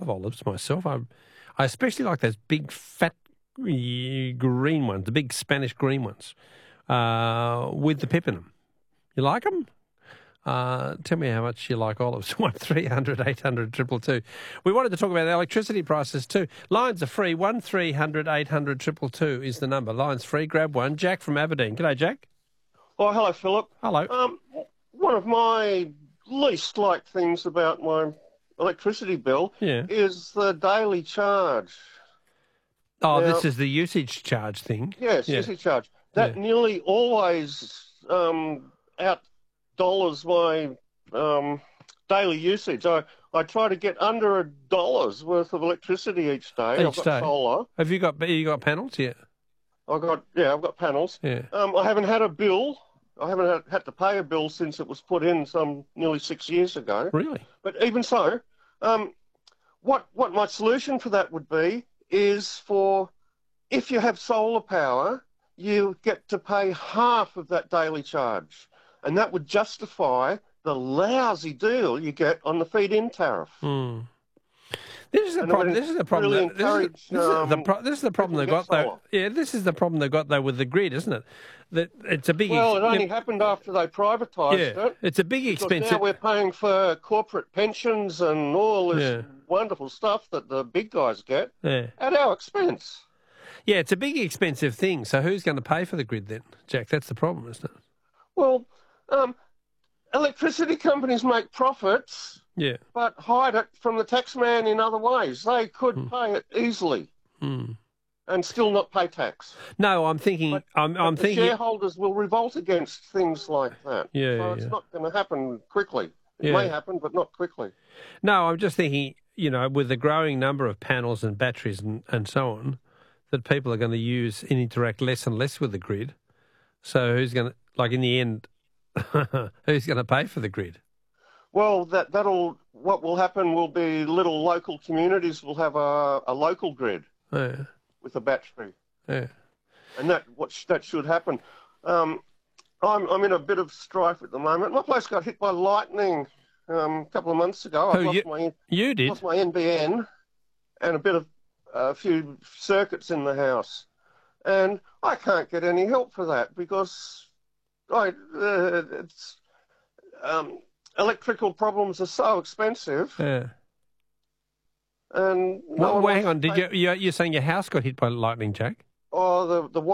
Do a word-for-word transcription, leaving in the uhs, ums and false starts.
love olives myself. I, I especially like those big, fat, green ones, the big Spanish green ones, uh, with the pip in them. You like them? Uh, tell me how much you like olives. one three hundred eight hundred two two two. We wanted to talk about electricity prices too. Lines are free. one three hundred eight hundred two two two is the number. Lines free. Grab one. Jack from Aberdeen. G'day, Jack. Oh, hello, Philip. Hello. Um, one of my least liked things about my electricity bill Yeah. is the daily charge. Oh, Now, this is the usage charge thing. Yes, Yeah. usage charge. That Yeah. nearly always um, out dollars my um, daily usage. I, I try to get under a dollar's worth of electricity each day. Each I've got day. solar. Have you got you got panels? Yeah. I've got yeah, I've got panels. Yeah. Um, I haven't had a bill. I haven't had, had to pay a bill since it was put in some nearly six years ago. Really? But even so, um, what what my solution for that would be is for, if you have solar power, you get to pay half of that daily charge, and that would justify the lousy deal you get on the feed-in tariff. Hmm. This is the And it problem. would This is the problem. really that- this, is, encourage, this, is the um, pro- this is the problem they people got to get though. solar. Yeah, this is the problem they got though with the grid, isn't it? That it's a big. Well, it ex- only yeah, happened after they privatised yeah, it. it's a big Because expensive. now we're paying for corporate pensions and all this Yeah. wonderful stuff that the big guys get Yeah, at our expense. yeah, it's a big expensive thing. So who's going to pay for the grid then, Jack? That's the problem, isn't it? Well, um, electricity companies make profits, Yeah. but hide it from the taxman in other ways. They could pay it easily Hmm. and still not pay tax. No, I'm thinking. But- I'm. But I'm the thinking. shareholders will revolt against things like that. Yeah, so it's yeah. not going to happen quickly. It Yeah. may happen, but not quickly. No, I'm just thinking. You know, with the growing number of panels and batteries and, and so on, that people are going to use and interact less and less with the grid. So who's going to, like in the end, who's going to pay for the grid? Well, that that'll what will happen will be little local communities will have a, a local grid Yeah, with a battery, yeah. and that what sh- that should happen. Um, I'm I'm in a bit of strife at the moment. My place got hit by lightning um, a couple of months ago. I Who, lost you- my You did. lost my N B N and a bit of a few circuits in the house, and I can't get any help for that because I uh, it's um, electrical problems are so expensive, Yeah. and no Well, one well, wants hang on. to Did pay- you? You're, you're saying your house got hit by lightning, Jack? Oh, the the